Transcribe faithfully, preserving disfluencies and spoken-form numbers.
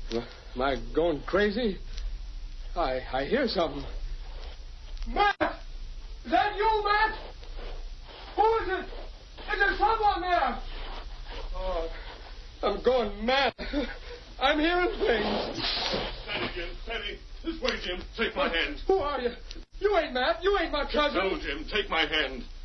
Am I going crazy? I I hear something. Matt! Is that you, Matt? Who is it? Is there someone there? Oh, I'm going mad. I'm hearing things. Steady, Jim, steady. This way, Jim. Take my hand. Who are you? You ain't Matt. You ain't my cousin. No, Jim. Take my hand.